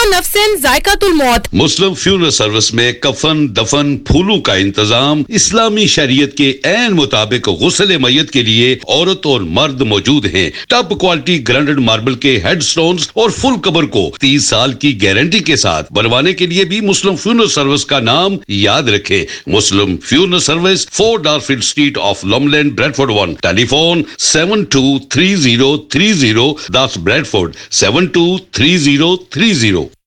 नफ्सिन जायकातुल मौत। मुस्लिम funeral service में कफन, दफन, फूलों का इंतजाम इस्लामी शरीयत के ऐन मुताबिक गुस्ल मय्यत के लिए औरत और मर्द मौजूद हैं। टॉप क्वालिटी ग्राइंडेड मार्बल के हेडस्टोन्स और फुल कबर को 30 साल की गारंटी के साथ बनवाने के लिए भी मुस्लिम फ्यूनरल सर्विस का नाम याद रखें। मुस्लिम funeral service, 4 डार्फील्ड street of लॉमलैंड, Bradford 1। Telephone 723030, that's Bradford 723030।